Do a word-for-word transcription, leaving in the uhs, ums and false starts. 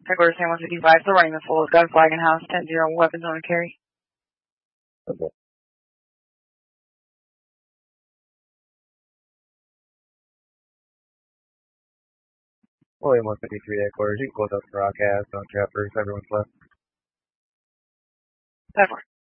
Headquarters San one fifty-five, still running the full gun flag in house, ten zero, weapons on carry. Okay. William one fifty-three headquarters, you can close out the broadcast on chapters, everyone's left. ten four.